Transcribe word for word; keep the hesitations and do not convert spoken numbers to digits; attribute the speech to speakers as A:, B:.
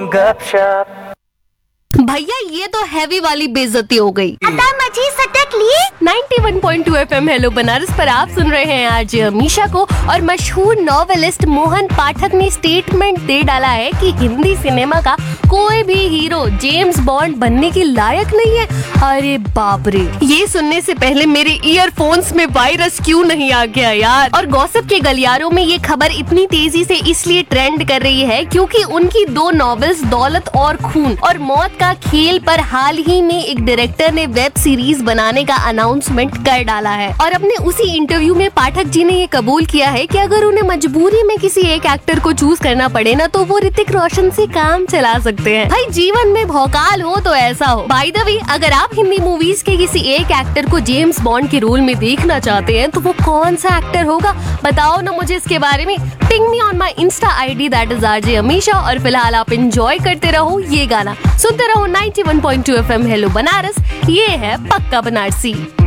A: गपशप।
B: भैया ये तो हैवी वाली बेइज्जती हो गई।
C: मची सटक ली।
B: इक्यानवे पॉइंट दो एफ एम हेलो बनारस पर आप सुन रहे हैं आज अमीशा को। और मशहूर नॉवेलिस्ट मोहन पाठक ने स्टेटमेंट दे डाला है कि हिंदी सिनेमा का कोई भी हीरो जेम्स बॉन्ड बनने के लायक नहीं है। अरे बाप रे, ये सुनने से पहले मेरे ईयरफोन्स में वायरस क्यों नहीं आ गया यार। और गॉसिप के गलियारों में ये खबर इतनी तेजी से इसलिए ट्रेंड कर रही है क्योंकि उनकी दो नॉवेल्स दौलत और खून और मौत का खेल पर हाल ही में एक डायरेक्टर ने वेब सीरीज बनाने का अनाउंसमेंट कर डाला है। और अपने उसी इंटरव्यू में पाठक जी ने ये कबूल किया है कि अगर उन्हें मजबूरी में किसी एक एक्टर को चूज करना पड़े ना तो वो ऋतिक रोशन से काम चला सकते हैं। भाई जीवन में भौकाल हो तो ऐसा हो। बाय द वे, अगर आप हिंदी मूवीज के किसी एक एक्टर को जेम्स बॉन्ड के रोल में देखना चाहते हैं तो वो कौन सा एक्टर होगा बताओ ना मुझे इसके बारे में। Ping me on my Insta I D that is RJ Amisha. और फिलहाल आप एंजॉय करते रहो ये गाना, सुनते रहो इक्यानवे पॉइंट दो एफ एम हेलो बनारस। ये है पक्का बनारसी।